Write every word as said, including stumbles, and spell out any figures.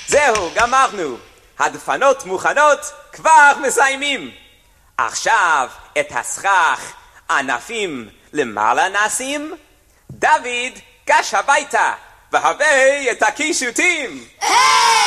זהו, גמרנו. הדפנות מוכנות, כבר מסיימים. עכשיו את הסכך ענפים למעלה נשים. דוד, גש הביתה, והבא את הקישוטים.